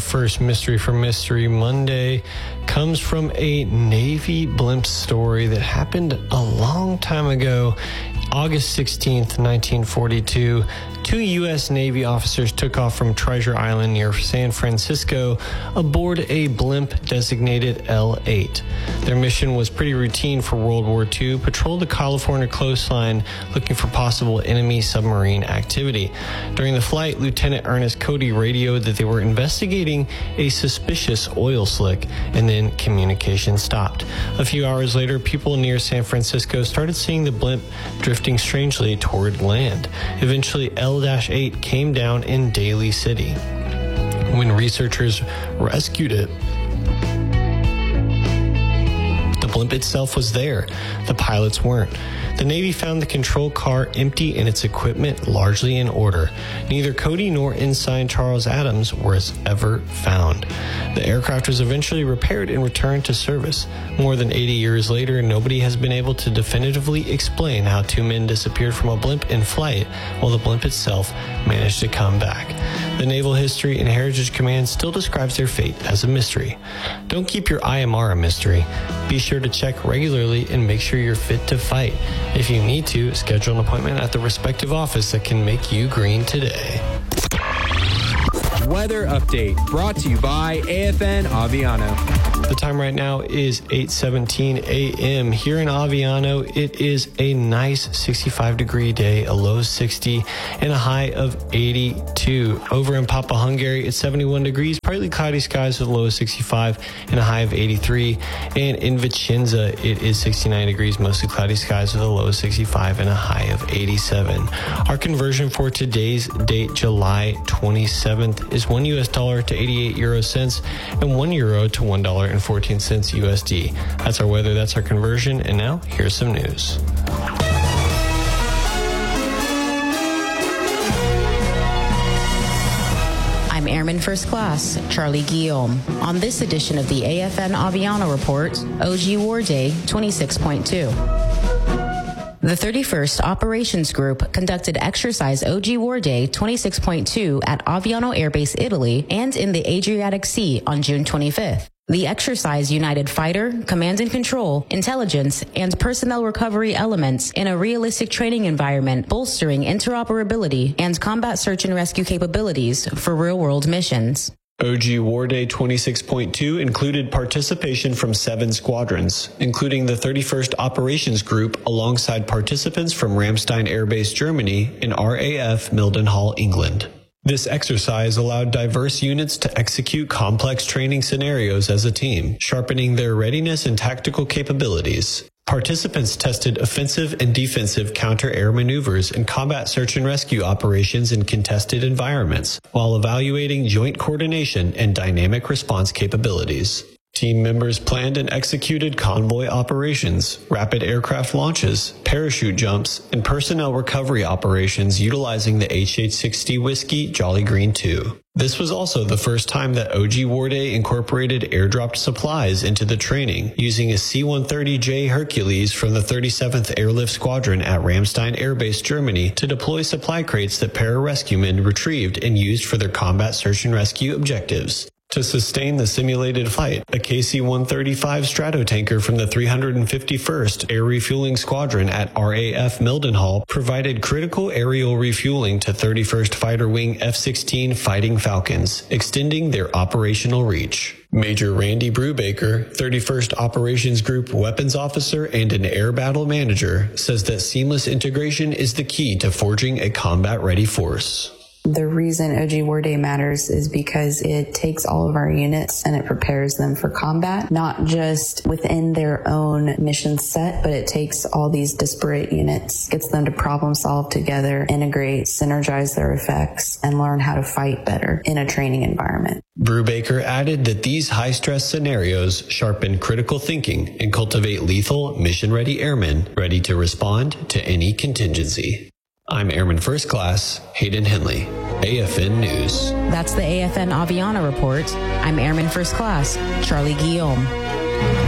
first mystery for Mystery Monday comes from a Navy blimp story that happened a long time ago. August 16th, 1942, two U.S. Navy officers took off from Treasure Island near San Francisco aboard a blimp designated L-8. Their mission was pretty routine for World War II, patrol the California coastline looking for possible enemy submarine activity. During the flight, Lieutenant Ernest Cody radioed that they were investigating a suspicious oil slick, and then communication stopped. A few hours later, people near San Francisco started seeing the blimp drifting strangely toward land. Eventually, L-8 came down in Daly City. When researchers rescued it, the blimp itself was there. The pilots weren't. The Navy found the control car empty and its equipment largely in order. Neither Cody nor Ensign Charles Adams was ever found. The aircraft was eventually repaired and returned to service. More than 80 years later, nobody has been able to definitively explain how two men disappeared from a blimp in flight while the blimp itself managed to come back. The Naval History and Heritage Command still describes their fate as a mystery. Don't keep your IMR a mystery. Be sure to check regularly and make sure you're fit to fight. If you need to, schedule an appointment at the respective office that can make you green today. Weather update brought to you by AFN Aviano. The time right now is 8:17 a.m. Here in Aviano, it is a nice 65-degree day, a low 60, and a high of 82. Over in Papa Hungary, it's 71 degrees, partly cloudy skies with a low of 65 and a high of 83. And in Vicenza, it is 69 degrees, mostly cloudy skies with a low of 65 and a high of 87. Our conversion for today's date, July 27th, is $1 to 88 euro cents and €1 to $1.14 USD. That's our weather, that's our conversion, and now here's some news. I'm Airman First Class, Charlie Guillaume. On this edition of the AFN Aviano Report, OG War Day 26.2. The 31st Operations Group conducted exercise OG War Day 26.2 at Aviano Air Base, Italy, and in the Adriatic Sea on June 25th. The exercise united fighter, command and control, intelligence, and personnel recovery elements in a realistic training environment, bolstering interoperability and combat search and rescue capabilities for real-world missions. OG War Day 26.2 included participation from 7 squadrons, including the 31st Operations Group alongside participants from Ramstein Air Base, Germany, and RAF Mildenhall, England. This exercise allowed diverse units to execute complex training scenarios as a team, sharpening their readiness and tactical capabilities. Participants tested offensive and defensive counter-air maneuvers and combat search and rescue operations in contested environments, while evaluating joint coordination and dynamic response capabilities. Team members planned and executed convoy operations, rapid aircraft launches, parachute jumps, and personnel recovery operations utilizing the HH-60 Whiskey Jolly Green II. This was also the first time that OG War Day incorporated airdropped supplies into the training, using a C-130J Hercules from the 37th Airlift Squadron at Ramstein Air Base, Germany, to deploy supply crates that pararescuemen retrieved and used for their combat search and rescue objectives. To sustain the simulated flight, a KC-135 Stratotanker from the 351st Air Refueling Squadron at RAF Mildenhall provided critical aerial refueling to 31st Fighter Wing F-16 Fighting Falcons, extending their operational reach. Major Randy Brubaker, 31st Operations Group Weapons Officer and an Air Battle Manager, says that seamless integration is the key to forging a combat-ready force. The reason OG War Day matters is because it takes all of our units and it prepares them for combat, not just within their own mission set, but it takes all these disparate units, gets them to problem solve together, integrate, synergize their effects, and learn how to fight better in a training environment. Brubaker added that these high-stress scenarios sharpen critical thinking and cultivate lethal, mission-ready airmen ready to respond to any contingency. I'm Airman First Class, Hayden Henley, AFN News. That's the AFN Aviano Report. I'm Airman First Class, Charlie Guillaume.